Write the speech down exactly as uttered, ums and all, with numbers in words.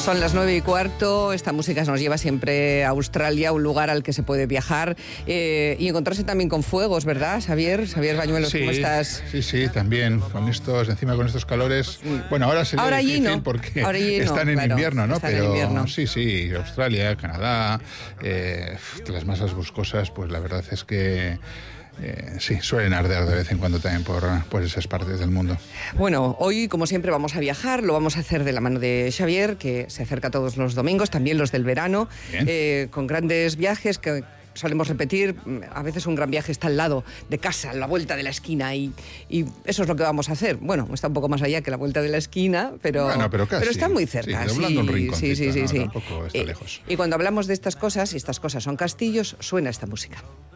Son las nueve y cuarto, esta música nos lleva siempre a Australia, un lugar al que se puede viajar eh, y encontrarse también con fuegos, ¿verdad, Xavier? Xavier Bañuelos, sí, ¿cómo estás? Sí, sí, también, con estos, encima con estos calores, bueno, ahora sería ahora difícil no. porque ahora están no, en claro, invierno, ¿no? Están Pero en invierno. sí, sí, Australia, Canadá, eh, las masas boscosas, pues la verdad es que Eh, sí, suelen arder de vez en cuando también por, por esas partes del mundo. Bueno, hoy, como siempre, vamos a viajar, lo vamos a hacer de la mano de Xavier, que se acerca todos los domingos, también los del verano, eh, con grandes viajes que solemos repetir. A veces un gran viaje está al lado de casa, a la vuelta de la esquina, y, y eso es lo que vamos a hacer. Bueno, está un poco más allá que la vuelta de la esquina, pero, bueno, pero, casi, pero está muy cerca. Sí, doblando sí, un rinconcito, sí, sí, sí, no, sí. Tampoco está y, lejos. Y cuando hablamos de estas cosas, y estas cosas son castillos, suena esta música.